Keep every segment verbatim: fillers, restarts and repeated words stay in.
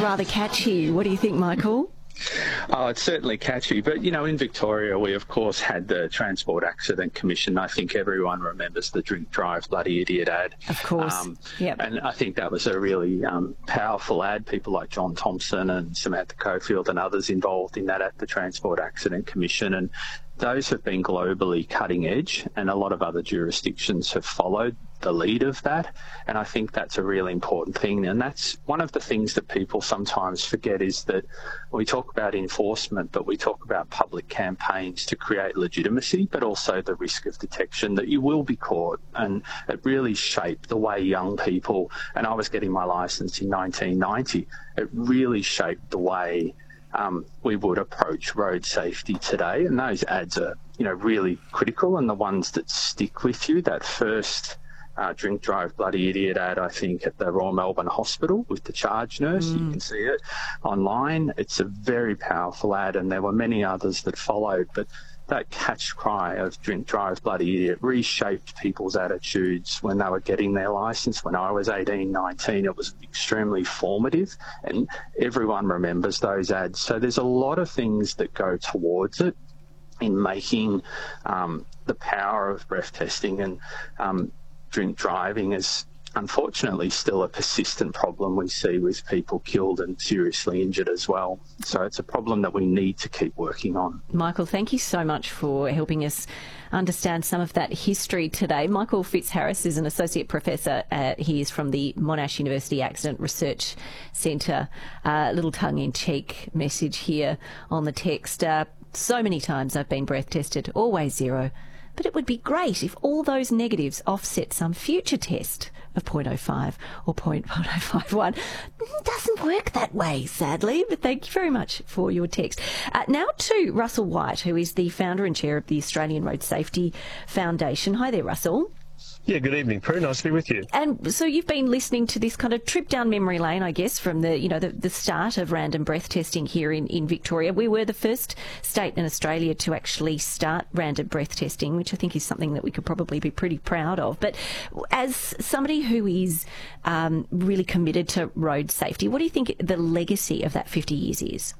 rather catchy. What do you think, Michael? Oh, it's certainly catchy. But, you know, in Victoria, we, of course, had the Transport Accident Commission. I think everyone remembers the Drink Drive Bloody Idiot ad. Of course, um, yep. And I think that was a really um, powerful ad. People like John Thompson and Samantha Cofield and others involved in that at the Transport Accident Commission. And those have been globally cutting edge, and a lot of other jurisdictions have followed the lead of that. And I think that's a really important thing. And that's one of the things that people sometimes forget, is that we talk about enforcement, but we talk about public campaigns to create legitimacy, but also the risk of detection that you will be caught. And it really shaped the way young people, and I was getting my licence in nineteen ninety, it really shaped the way Um, we would approach road safety today. And those ads are, you know, really critical, and the ones that stick with you. That first uh, Drink Drive Bloody Idiot ad, I think, at the Royal Melbourne Hospital with the charge nurse, mm. you can see it online. It's a very powerful ad, and there were many others that followed. But that catch cry of Drink Drive Bloody Idiot reshaped people's attitudes when they were getting their licence. When I was eighteen, nineteen, it was extremely formative, and everyone remembers those ads. So there's a lot of things that go towards it in making um, the power of breath testing and um, drink driving is unfortunately still a persistent problem we see with people killed and seriously injured as well. So it's a problem that we need to keep working on. Michael, thank you so much for helping us understand some of that history today. Michael Fitzharris is an associate professor. Uh, he is from the Monash University Accident Research Centre. A uh, little tongue-in-cheek message here on the text. Uh, so many times I've been breath tested, always zero. But it would be great if all those negatives offset some future test of zero point zero five or zero point zero five one. It doesn't work that way, sadly, but thank you very much for your text. Uh, now to Russell White, who is the founder and chair of the Australian Road Safety Foundation. Hi there, Russell. Yeah, good evening, Prue. Nice to be with you. And so you've been listening to this kind of trip down memory lane, I guess, from the, you know, the, the start of random breath testing here in, in Victoria. We were the first state in Australia to actually start random breath testing, which I think is something that we could probably be pretty proud of. But as somebody who is um, really committed to road safety, what do you think the legacy of that fifty years is?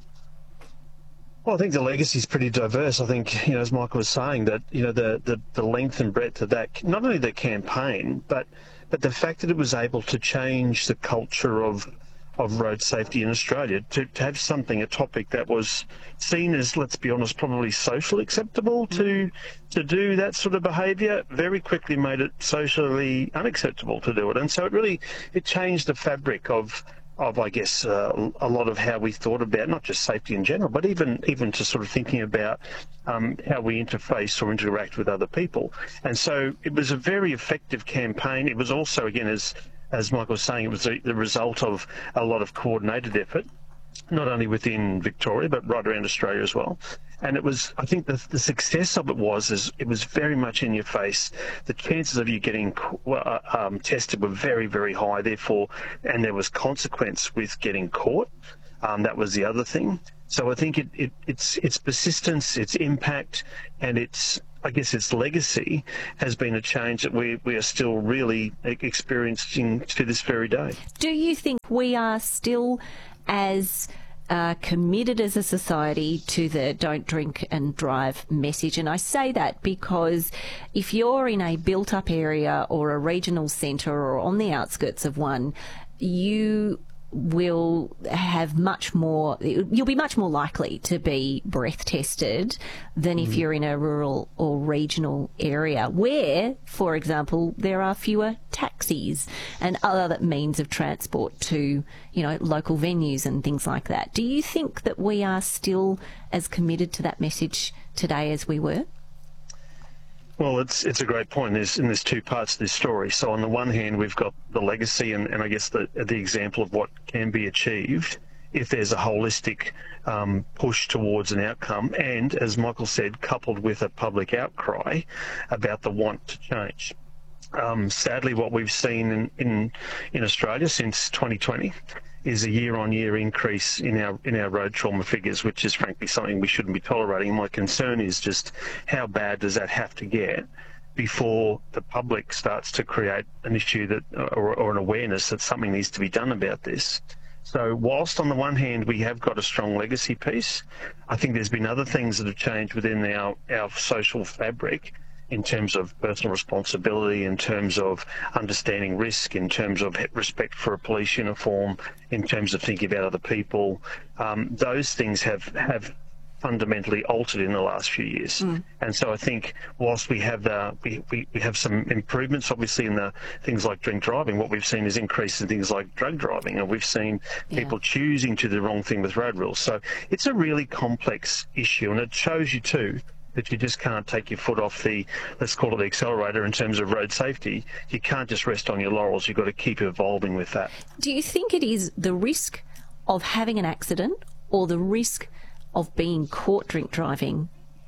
Well, I think the legacy is pretty diverse. I think, you know, as Michael was saying, that, you know, the, the, the length and breadth of that, not only the campaign, but but the fact that it was able to change the culture of of road safety in Australia, to, to have something, a topic that was seen as, let's be honest, probably socially acceptable to to do that sort of behaviour, very quickly made it socially unacceptable to do it. And so it really, it changed the fabric of of, I guess, uh, a lot of how we thought about not just safety in general, but even even to sort of thinking about um, how we interface or interact with other people. And so it was a very effective campaign. It was also, again, as as Michael was saying, it was a, the result of a lot of coordinated effort, not only within Victoria, but right around Australia as well. And it was, I think the, the success of it was, is it was very much in your face. The chances of you getting uh, um, tested were very, very high, therefore, and there was consequence with getting caught. Um, that was the other thing. So I think it, it, it's, its persistence, its impact, and its, I guess, its legacy has been a change that we, we are still really experiencing to this very day. Do you think we are still as uh, committed as a society to the don't drink and drive message? And I say that because if you're in a built-up area or a regional centre or on the outskirts of one, you will have much more, you'll be much more likely to be breath tested than if mm. you're in a rural or regional area where, for example, there are fewer taxis and other means of transport to, you know, local venues and things like that. Do you think that we are still as committed to that message today as we were? Well, it's it's a great point. There's, and there's two parts to this story. So on the one hand, we've got the legacy and, and I guess the the example of what can be achieved if there's a holistic um, push towards an outcome, and, as Michael said, coupled with a public outcry about the want to change. Um, sadly, what we've seen in, in, in Australia since twenty twenty is a year-on-year increase in our in our road trauma figures, which is frankly something we shouldn't be tolerating. My concern is just how bad does that have to get before the public starts to create an issue that, or, or an awareness that something needs to be done about this. So whilst on the one hand we have got a strong legacy piece, I think there's been other things that have changed within our, our social fabric in terms of personal responsibility, in terms of understanding risk, in terms of respect for a police uniform, in terms of thinking about other people. Um, those things have, have fundamentally altered in the last few years. Mm. And so I think whilst we have the we, we, we have some improvements obviously in the things like drink driving, what we've seen is increase in things like drug driving, and we've seen yeah. people choosing to do the wrong thing with road rules. So it's a really complex issue, and it shows you too that you just can't take your foot off the, let's call it the accelerator in terms of road safety. You can't just rest on your laurels. You've got to keep evolving with that. Do you think it is the risk of having an accident or the risk of being caught drink driving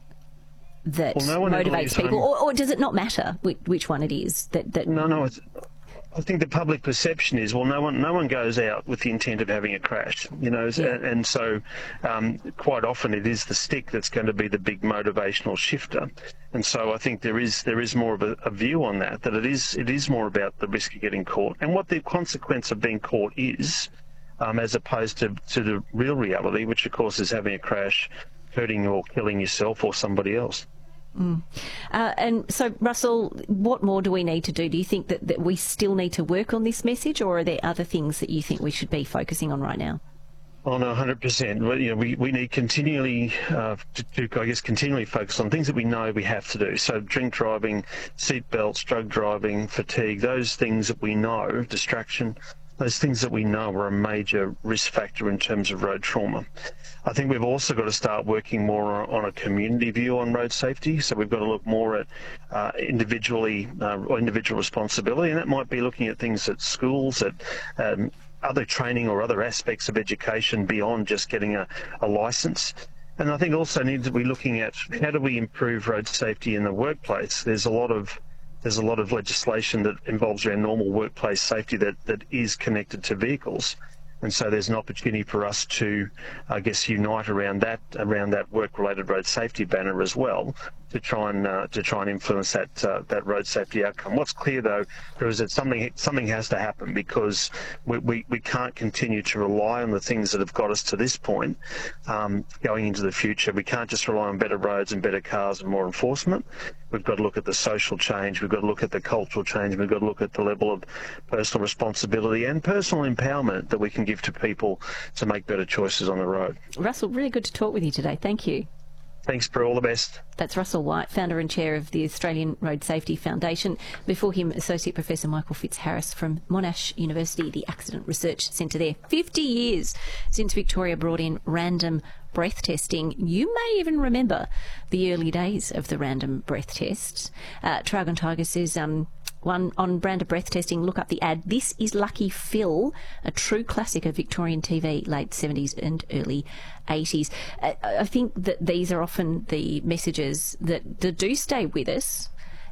that well, no motivates people, or, or does it not matter which, which one it is? That, that no, no. It's, I think the public perception is, well, no one, no one goes out with the intent of having a crash, you know, yeah. and, and so um, quite often it is the stick that's going to be the big motivational shifter. And so I think there is there is more of a, a view on that, that it is it is more about the risk of getting caught and what the consequence of being caught is. Um, as opposed to, to the real reality, which of course is having a crash, hurting or killing yourself or somebody else. Mm. Uh, and so, Russell, what more do we need to do? Do you think that, that we still need to work on this message, or are there other things that you think we should be focusing on right now? Oh, no, one hundred percent. You know, we, we need continually uh, to, to, I guess, continually focus on things that we know we have to do. So drink driving, seat belts, drug driving, fatigue, those things that we know, distraction, those things that we know are a major risk factor in terms of road trauma. I think we've also got to start working more on a community view on road safety. So we've got to look more at uh, individually uh, or individual responsibility, and that might be looking at things at schools, at um, other training or other aspects of education beyond just getting a, a licence. And I think also need to be looking at how do we improve road safety in the workplace. There's a lot of There's a lot of legislation that involves around normal workplace safety that, that is connected to vehicles. And so there's an opportunity for us to, I guess, unite around that, around that work-related road safety banner as well, to try and uh, to try and influence that uh, that road safety outcome. What's clear though is that something something has to happen, because we, we, we can't continue to rely on the things that have got us to this point um, going into the future. We can't just rely on better roads and better cars and more enforcement. We've got to look at the social change, we've got to look at the cultural change, we've got to look at the level of personal responsibility and personal empowerment that we can give to people to make better choices on the road. Russell, really good to talk with you today. Thank you. Thanks, Prue. All the best. That's Russell White, founder and chair of the Australian Road Safety Foundation. Before him, Associate Professor Michael Fitzharris from Monash University, the Accident Research Centre there. fifty years since Victoria brought in random breath testing. You may even remember the early days of the random breath tests. Uh, Tragon Tiger says, um, one on random breath testing, look up the ad. This is Lucky Phil, a true classic of Victorian T V, late seventies and early eighties. I, I think that these are often the messages that, that do stay with us.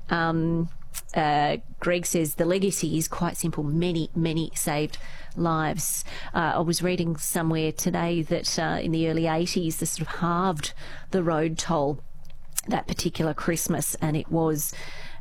Um, uh, Greg says the legacy is quite simple. Many, many saved lives. Uh, I was reading somewhere today that uh, in the early eighties, they sort of halved the road toll that particular Christmas, and it was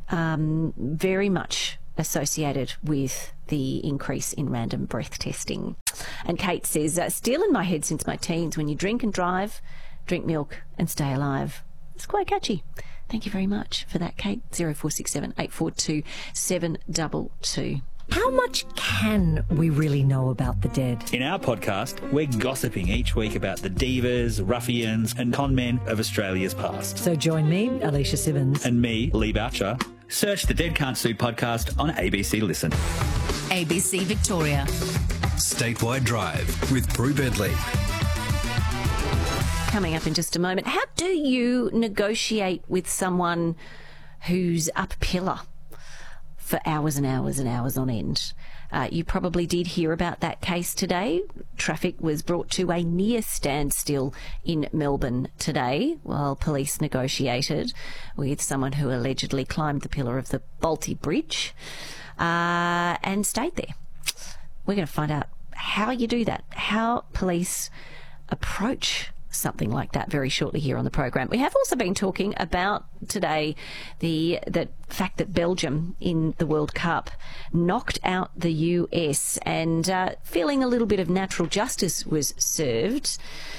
um, very much associated with the increase in random breath testing. And Kate says, uh, still in my head since my teens, when you drink and drive, drink milk and stay alive. It's quite catchy. Thank you very much for that, Kate. zero four six seven, eight four two, seven two two. How much can we really know about the dead? In our podcast, we're gossiping each week about the divas, ruffians and con men of Australia's past. So join me, Alicia Simmons. And me, Lee Boucher. Search the Dead Can't Sue podcast on A B C Listen. A B C Victoria. Statewide Drive with Prue Bedley. Coming up in just a moment, how do you negotiate with someone who's up a pillar for hours and hours and hours on end? Uh, you probably did hear about that case today. Traffic was brought to a near standstill in Melbourne today while police negotiated with someone who allegedly climbed the pillar of the Balti Bridge uh, and stayed there. We're going to find out how you do that, how police approach something like that very shortly here on the program. We have also been talking about today the the fact that Belgium in the World Cup knocked out the U S, and uh, feeling a little bit of natural justice was served.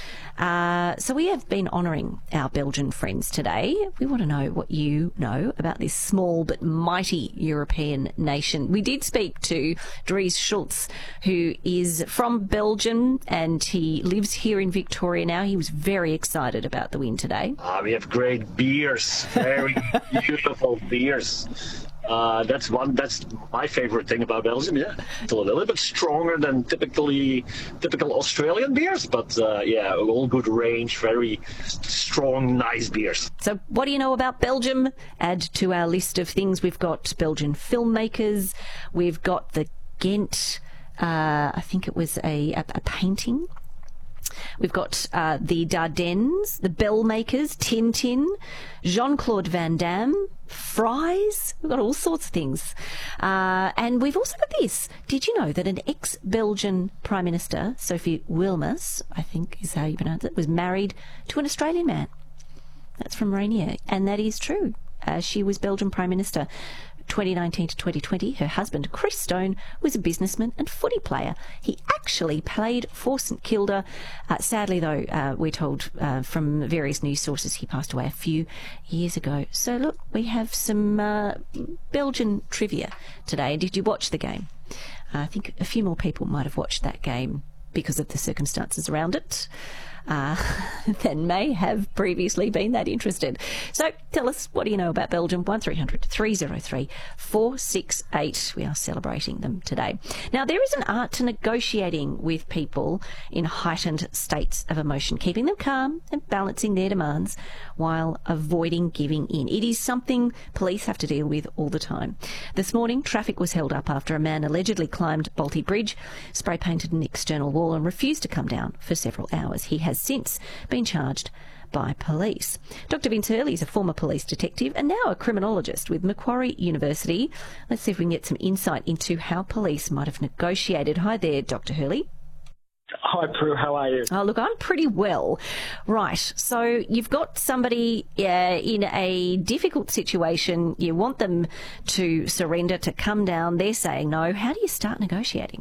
Uh, so we have been honouring our Belgian friends today. We want to know what you know about this small but mighty European nation. We did speak to Dries Schultz, who is from Belgium, and he lives here in Victoria now. He was very excited about the win today. Uh, we have great beers, very beautiful beers. Uh, that's one. That's my favorite thing about Belgium. Yeah, it's a little bit stronger than typically typical Australian beers, but uh, yeah, all good range, very strong, nice beers. So, what do you know about Belgium? Add to our list of things. We've got Belgian filmmakers. We've got the Ghent. Uh, I think it was a, a, a painting. We've got uh, the Dardennes, the Bell Makers, Tintin, Jean-Claude Van Damme, Fries. We've got all sorts of things. Uh, and we've also got this. Did you know that an ex-Belgian Prime Minister, Sophie Wilmers, I think is how you pronounce it, was married to an Australian man? That's from Rainier. And that is true. Uh, she was Belgian Prime Minister twenty nineteen to twenty twenty. Her husband, Chris Stone, was a businessman and footy player. He actually played for St Kilda. Uh, sadly, though, uh, we're told uh, from various news sources he passed away a few years ago. So, look, we have some uh, Belgian trivia today. Did you watch the game? Uh, I think a few more people might have watched that game because of the circumstances around it. Uh, than may have previously been that interested. So tell us, what do you know about Belgium? one three hundred three oh three four six eight. We are celebrating them today. Now, there is an art to negotiating with people in heightened states of emotion, keeping them calm and balancing their demands while avoiding giving in. It is something police have to deal with all the time. This morning, traffic was held up after a man allegedly climbed Bolte Bridge, spray painted an external wall and refused to come down for several hours. He has since been charged by police. Doctor Vince Hurley is a former police detective and now a criminologist with Macquarie University. Let's see if we can get some insight into how police might have negotiated. Hi there, Doctor Hurley. Hi, Prue. How are you? Oh, look, I'm pretty well. Right, so you've got somebody uh, in a difficult situation. You want them to surrender, to come down. They're saying no. How do you start negotiating?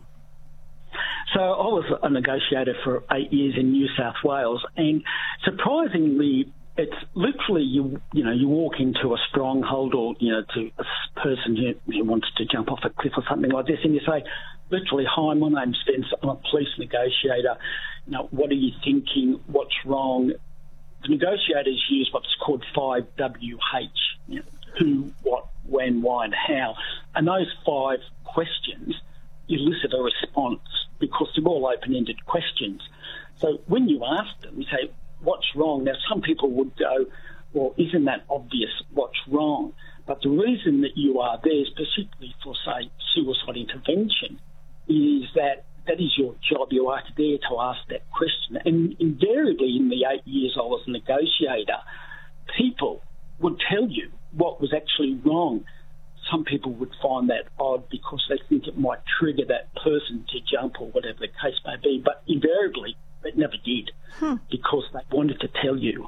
So I was a negotiator for eight years in New South Wales, and surprisingly, it's literally you. You know, you walk into a stronghold, or you know, to a person who, who wants to jump off a cliff or something like this, and you say, literally, "Hi, my name's Vince. I'm a police negotiator. You know, what are you thinking? What's wrong?" The negotiators use what's called five W H: you know, who, what, when, why, and how, and those five questions elicit a response because they're all open-ended questions. So when you ask them, you say, what's wrong? Now, some people would go, well, isn't that obvious what's wrong? But the reason that you are there, specifically for, say, suicide intervention, is that that is your job. You are there to ask that question. And invariably, in the eight years I was a negotiator, people would tell you what was actually wrong. Some people would find that odd because they think it might trigger that person to jump or whatever the case may be. But invariably, it never did hmm. because they wanted to tell you.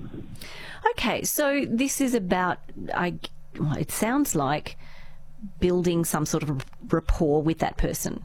Okay, so this is about, I, well, it sounds like building some sort of rapport with that person.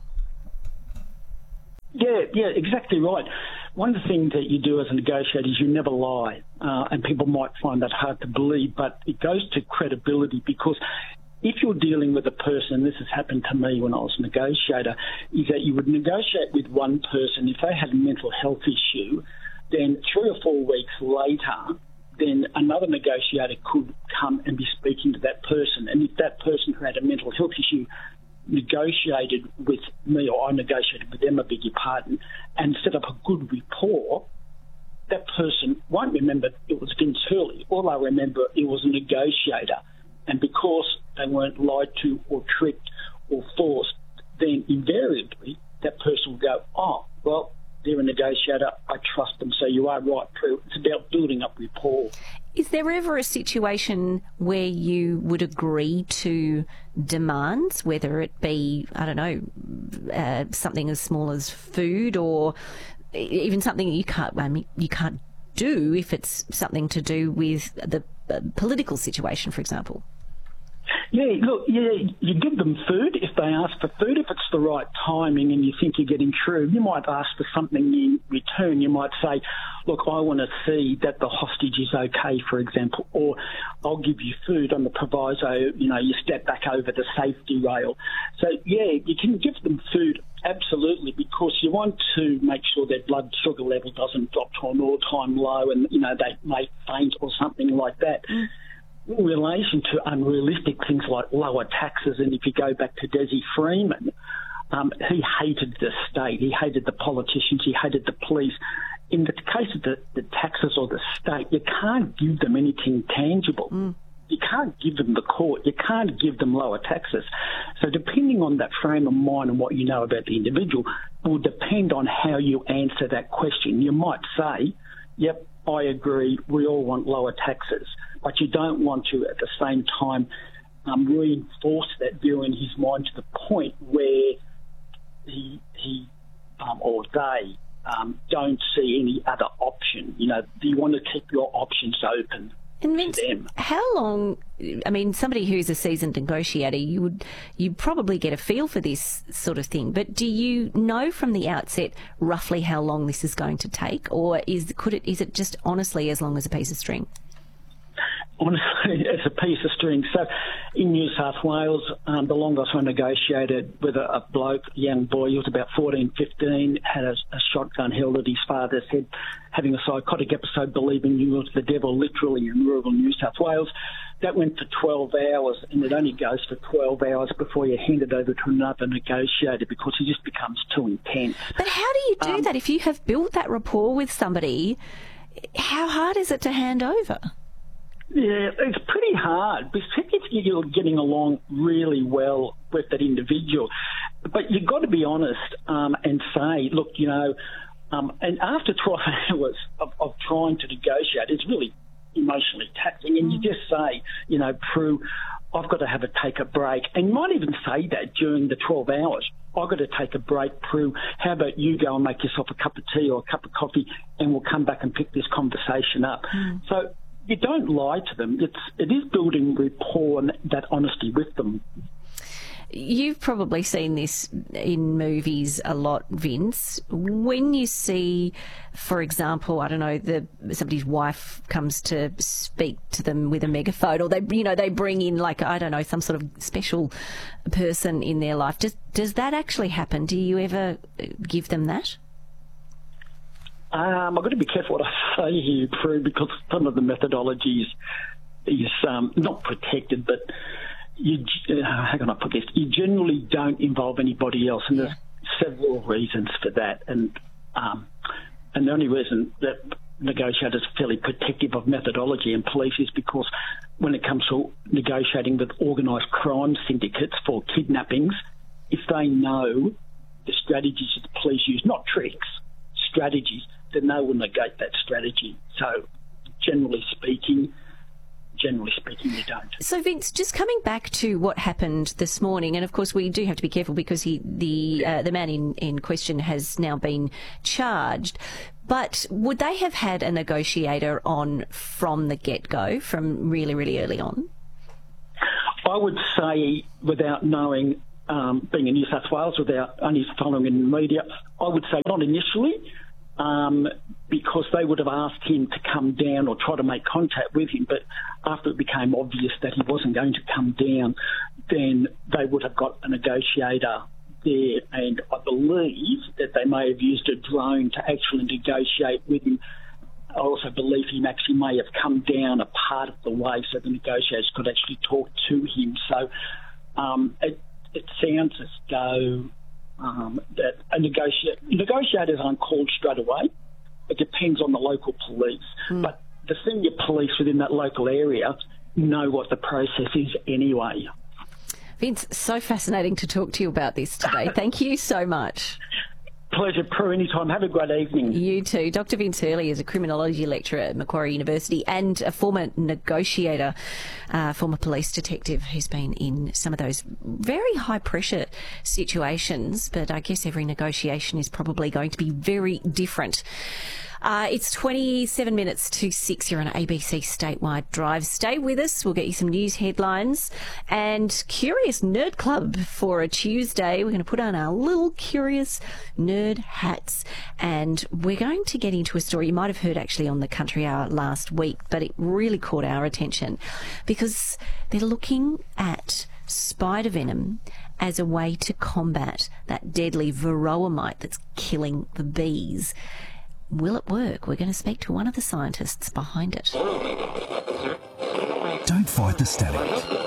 Yeah, yeah, exactly right. One of the things that you do as a negotiator is you never lie, uh, and people might find that hard to believe, but it goes to credibility because if you're dealing with a person, and this has happened to me when I was a negotiator, is that you would negotiate with one person. If they had a mental health issue, then three or four weeks later, then another negotiator could come and be speaking to that person. And if that person who had a mental health issue negotiated with me, or I negotiated with them, I beg your pardon, and set up a good rapport, that person won't remember it was Vince Hurley. All I remember, it was a negotiator. And because they weren't lied to or tricked or forced, then invariably that person will go, oh, well, they're a negotiator, I trust them. So you are right, Prue. It's about building up rapport. Is there ever a situation where you would agree to demands, whether it be, I don't know, uh, something as small as food or even something you can't, I mean, you can't do if it's something to do with the uh, political situation, for example. Yeah, look, yeah, you give them food if they ask for food. If it's the right timing and you think you're getting through, you might ask for something in return. You might say, look, I want to see that the hostage is okay, for example, or I'll give you food on the proviso, you know, you step back over the safety rail. So, yeah, you can give them food, absolutely, because you want to make sure their blood sugar level doesn't drop to an all-time low and, you know, they may faint or something like that. Mm. In relation to unrealistic things like lower taxes, and if you go back to Desi Freeman, um, he hated the state, he hated the politicians, he hated the police. In the case of the, the taxes or the state, you can't give them anything tangible. Mm. You can't give them the court. You can't give them lower taxes. So depending on that frame of mind and what you know about the individual will depend on how you answer that question. You might say, yep, I agree, we all want lower taxes, but you don't want to at the same time um, reinforce that view in his mind to the point where he, he um, or they um, don't see any other option. You know, do you want to keep your options open? And Vince, how long, I mean, somebody who's a seasoned negotiator, you would you probably get a feel for this sort of thing, but do you know from the outset roughly how long this is going to take, or is could it is it just honestly as long as a piece of string? Honestly, it's a piece of string. So in New South Wales, um, the longest I negotiated with a, a bloke, a young boy, he was about fourteen, fifteen, had a, a shotgun held at his father's head, having a psychotic episode, believing he was the devil, literally, in rural New South Wales. That went for twelve hours, and it only goes for twelve hours before you hand it over to another negotiator because it just becomes too intense. But how do you do um, that? If you have built that rapport with somebody, how hard is it to hand over? Yeah, it's pretty hard, particularly if you're getting along really well with that individual. But you've got to be honest um, and say, look, you know, um, and after twelve hours of, of trying to negotiate, it's really emotionally taxing. And you just say, you know, Prue, I've got to have a take a break. And you might even say that during the twelve hours. I've got to take a break, Prue. How about you go and make yourself a cup of tea or a cup of coffee and we'll come back and pick this conversation up. Mm. So you don't lie to them. It's, it is building rapport and that honesty with them. You've probably seen this in movies a lot, Vince. When you see, for example, I don't know, the somebody's wife comes to speak to them with a megaphone, or they, you know, they bring in like, I don't know, some sort of special person in their life. Does does that actually happen? Do you ever give them that? Um, I've got to be careful what I say here, Prue, because some of the methodologies is um, not protected, but you, uh, how can I put this? You generally don't involve anybody else, and there's several reasons for that. And um, and the only reason that negotiators are fairly protective of methodology and police is because when it comes to negotiating with organised crime syndicates for kidnappings, if they know the strategies that the police use, not tricks, strategies, then they will negate that strategy. So generally speaking, generally speaking, you don't. So, Vince, just coming back to what happened this morning, and of course we do have to be careful because he, the uh, the man in, in question has now been charged, but would they have had a negotiator on from the get-go, from really, really early on? I would say, without knowing, um, being in New South Wales, without only following in the media, I would say not initially. Um, because they would have asked him to come down or try to make contact with him. But after it became obvious that he wasn't going to come down, then they would have got a negotiator there. And I believe that they may have used a drone to actually negotiate with him. I also believe he actually may have come down a part of the way so the negotiators could actually talk to him. So um, it, it sounds as though Um, that a negotiator, negotiators aren't called straight away. It depends on the local police. Mm. But the senior police within that local area know what the process is anyway. Vince, so fascinating to talk to you about this today. Thank you so much. Pleasure, Prue, anytime. Have a great evening. You too. Doctor Vince Hurley is a criminology lecturer at Macquarie University and a former negotiator, uh, former police detective who's been in some of those very high-pressure situations, but I guess every negotiation is probably going to be very different. Uh, it's twenty-seven minutes to six here on A B C Statewide Drive. Stay with us. We'll get you some news headlines and Curious Nerd Club for a Tuesday. We're going to put on our little curious nerd hats and we're going to get into a story you might have heard actually on the Country Hour last week, but it really caught our attention because they're looking at spider venom as a way to combat that deadly varroa mite that's killing the bees. Will it work? We're going to speak to one of the scientists behind it. Don't fight the static.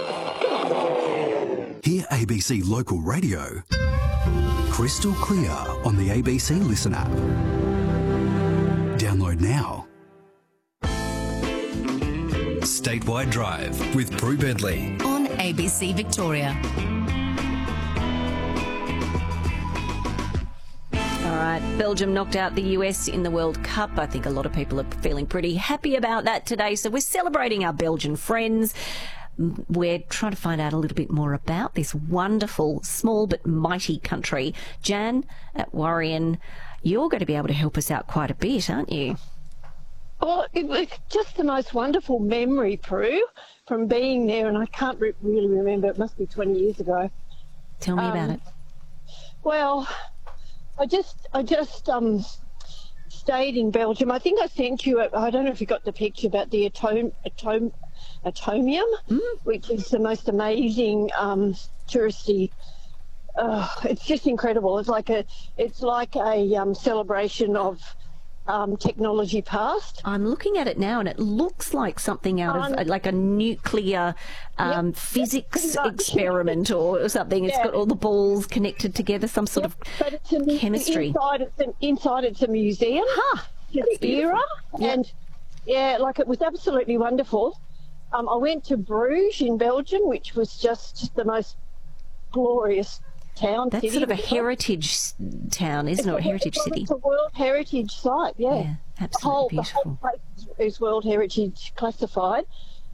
Hear A B C Local Radio crystal clear on the A B C Listen app. Download now. Statewide Drive with Prue Bedley on A B C Victoria. All right, Belgium knocked out the U S in the World Cup. I think a lot of people are feeling pretty happy about that today. So we're celebrating our Belgian friends. We're trying to find out a little bit more about this wonderful, small but mighty country. Jan at Warrion, you're going to be able to help us out quite a bit, aren't you? Well, it was just the most wonderful memory, Prue, from being there, and I can't re- really remember. It must be twenty years ago. Tell me um, about it. Well, I just, I just um, stayed in Belgium. I think I sent you. A, I don't know if you got the picture about the atom, atom, atomium, mm. which is the most amazing um, touristy. Uh, it's just incredible. It's like a, it's like a um, celebration of um, technology past. I'm looking at it now, and it looks like something out um, of like a nuclear um, yep, physics yep, experiment or, or something. It's yeah. got all the balls connected together, some sort yep, of but it's a, chemistry. Inside it's, an, inside it's a museum huh, to the beautiful. era, yep. and yeah, like it was absolutely wonderful. Um, I went to Bruges in Belgium, which was just the most glorious town. That's city sort of a heritage town, isn't it's it? A a, heritage it's city. It's a World Heritage site, yeah. Yeah, absolutely the whole, beautiful. The whole place is World Heritage classified.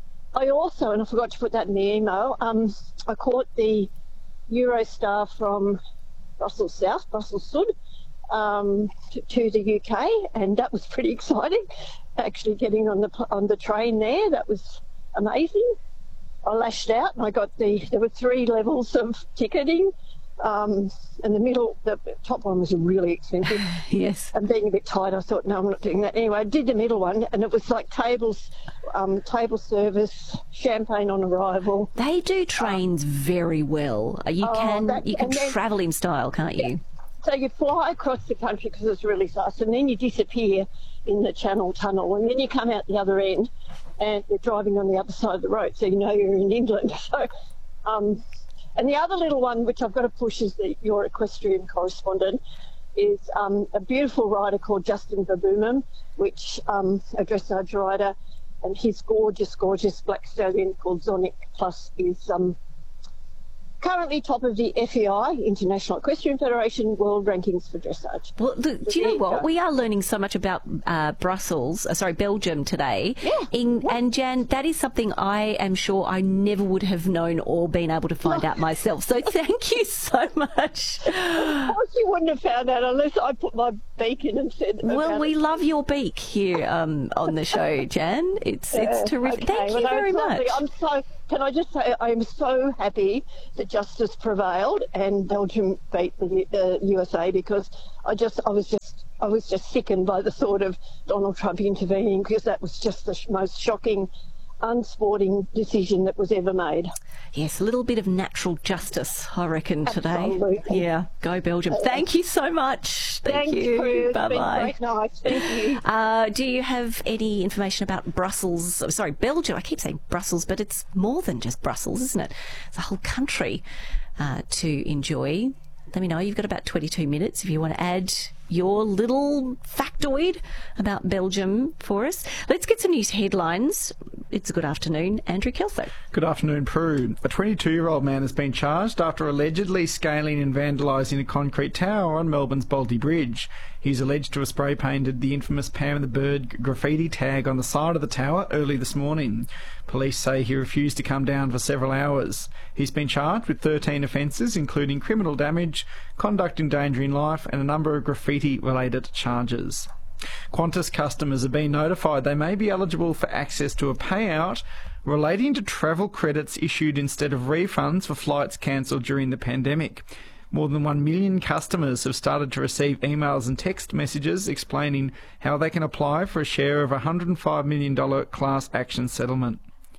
I also, and I forgot to put that in the email, um, I caught the Eurostar from Brussels South, Brussels Sud, um, to, to the U K, and that was pretty exciting. Actually getting on the on the train there, that was amazing. I lashed out and I got the, there were three levels of ticketing. Um, and the middle, the top one was really expensive. Yes. And being a bit tired, I thought, no, I'm not doing that. Anyway, I did the middle one, and it was like tables, um, table service, champagne on arrival. They do trains um, very well. You oh, can that, you can then, travel in style, can't you? So you fly across the country because it's really fast, and then you disappear in the Channel Tunnel, and then you come out the other end, and you're driving on the other side of the road, so you know you're in England. So. Um, And the other little one, which I've got to push as the, your equestrian correspondent, is um, a beautiful rider called Justin Verboomem, which um, a dressage rider, and his gorgeous, gorgeous black stallion called Zonic Plus is um, currently top of the F E I, International Equestrian Federation, world rankings for dressage. Well, the, do you know what? We are learning so much about uh, Brussels, uh, sorry, Belgium today. Yeah, In, yeah. And Jan, that is something I am sure I never would have known or been able to find out myself. So thank you so much. Of course you wouldn't have found out unless I put my beak in and said Well, we it. love your beak here um, on the show, Jan. It's, Yeah, it's terrific. okay. Thank Well, you no, very it's lovely. much. I'm so, can I just say, I am so happy that justice prevailed and Belgium beat the uh, U S A, because I just, I was just, I was just sickened by the thought of Donald Trump intervening, because that was just the sh- most shocking, unsporting decision that was ever made. Yes, a little bit of natural justice, I reckon, today. Absolutely. Yeah, go Belgium. Thank you so much. Thank Thanks, you. Prue. Bye It's been bye. great night. Thank you. Uh, do you have any information about Brussels? Oh, sorry, Belgium. I keep saying Brussels, but it's more than just Brussels, isn't it? It's a whole country uh, to enjoy. Let me know. You've got about twenty-two minutes if you want to add your little factoid about Belgium for us. Let's get some news headlines. it's a good afternoon, Andrew Kelso. Good afternoon, Prue. A twenty-two-year-old man has been charged after allegedly scaling and vandalising a concrete tower on Melbourne's Baldy Bridge. He's alleged to have spray-painted the infamous Pam the Bird graffiti tag on the side of the tower early this morning. Police say he refused to come down for several hours. He's been charged with thirteen offences, including criminal damage, conduct endangering life, and a number of graffiti-related charges. Qantas customers have been notified they may be eligible for access to a payout relating to travel credits issued instead of refunds for flights cancelled during the pandemic. More than one million customers have started to receive emails and text messages explaining how they can apply for a share of a one hundred five million dollars class action settlement.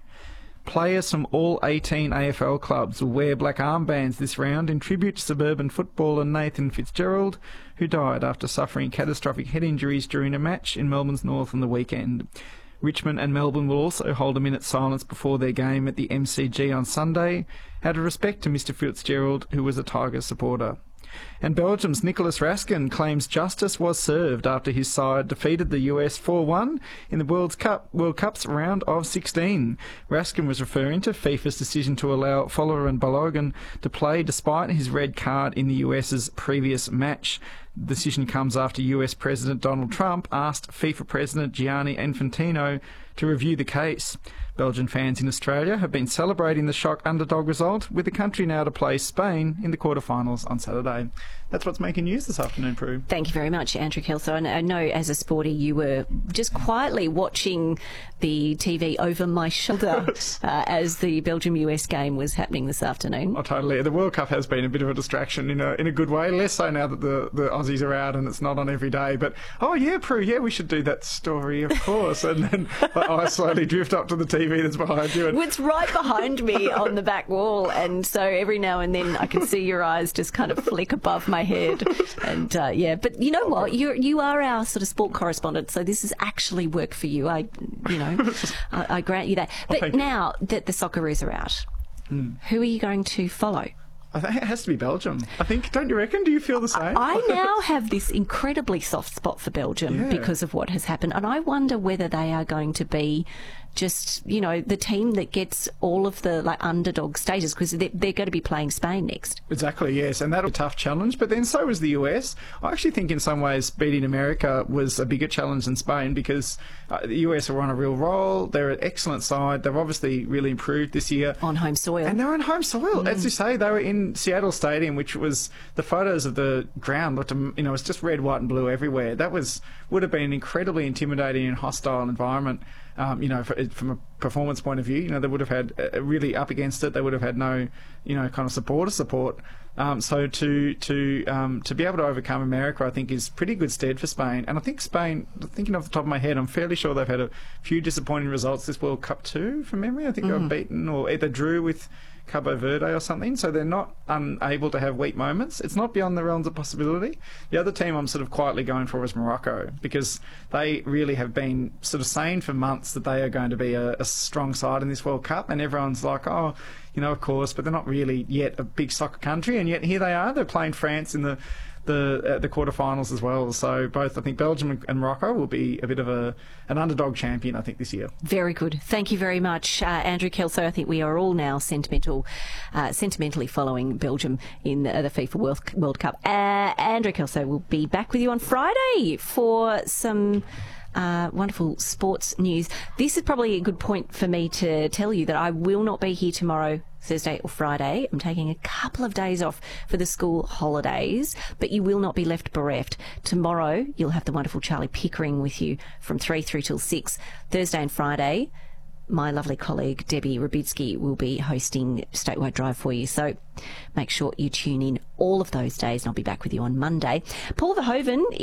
Players from all eighteen A F L clubs will wear black armbands this round in tribute to suburban footballer Nathan Fitzgerald, who died after suffering catastrophic head injuries during a match in Melbourne's North on the weekend. Richmond and Melbourne will also hold a minute's silence before their game at the M C G on Sunday, out of respect to Mister Fitzgerald, who was a Tigers supporter. And Belgium's Nicolas Raskin claims justice was served after his side defeated the U S four one in the World Cup World Cup's round of sixteen. Raskin was referring to FIFA's decision to allow Fowler and Balogun to play despite his red card in the US's previous match. The decision comes after U S President Donald Trump asked FIFA President Gianni Infantino to review the case. Belgian fans in Australia have been celebrating the shock underdog result, with the country now to play Spain in the quarterfinals on Saturday. That's what's making news this afternoon, Prue. Thank you very much, Andrew Kelso. And I know as a sporty you were just quietly watching the T V over my shoulder uh, as the Belgium-U S game was happening this afternoon. Oh, totally. The World Cup has been a bit of a distraction in a in a good way, less so now that the, the Aussies are out and it's not on every day. But, oh, yeah, Prue, yeah, we should do that story, of course. And then I slowly drift up to the T V that's behind you. And Well, it's right behind me on the back wall, and so every now and then I can see your eyes just kind of flick above my head. And, uh, yeah, but you know what? You you are our sort of sport correspondent, so this is actually work for you. I, you know, I, I grant you that. But oh, now you. that the Socceroos are out, mm. who are you going to follow? I think it has to be Belgium. I think, don't you reckon? Do you feel the same? I now have this incredibly soft spot for Belgium yeah. because of what has happened. And I wonder whether they are going to be just, you know, the team that gets all of the like underdog stages, because they're, they're going to be playing Spain next. Exactly, yes. And that'll be a tough challenge. But then so was the U S. I actually think in some ways beating America was a bigger challenge than Spain, because uh, the U S are on a real roll. They're an excellent side. They've obviously really improved this year. On home soil. And they're on home soil. Mm. As you say, they were in Seattle Stadium, which was, the photos of the ground looked, you know, it's just red, white and blue everywhere. That was would have been an incredibly intimidating and hostile environment. Um, you know, for, from a performance point of view, you know, they would have had uh, really up against it. They would have had no, you know, kind of supporter support. Um, so to to um, to be able to overcome America, I think, is pretty good stead for Spain. And I think Spain, thinking off the top of my head, I'm fairly sure they've had a few disappointing results this World Cup too, from memory. I think mm-hmm. they were beaten or either drew with Cabo Verde or something, so they're not unable to have weak moments. It's not beyond the realms of possibility. The other team I'm sort of quietly going for is Morocco, because they really have been sort of saying for months that they are going to be a, a strong side in this World Cup, and everyone's like, oh, you know, of course, but they're not really yet a big soccer country, and yet here they are. They're playing France in the the uh, the quarterfinals as well. So both, I think, Belgium and Morocco will be a bit of a an underdog champion, I think, this year. Very good. Thank you very much, uh, Andrew Kelso. I think we are all now sentimental, uh, sentimentally following Belgium in uh, the FIFA World, World Cup. Uh, Andrew Kelso will be back with you on Friday for some Uh, wonderful sports news. This is probably a good point for me to tell you that I will not be here tomorrow, Thursday or Friday. I'm taking a couple of days off for the school holidays, but you will not be left bereft. Tomorrow, you'll have the wonderful Charlie Pickering with you from three through till six. Thursday and Friday, my lovely colleague Debbie Rabitsky will be hosting Statewide Drive for you. So make sure you tune in all of those days, and I'll be back with you on Monday. Paul Verhoeven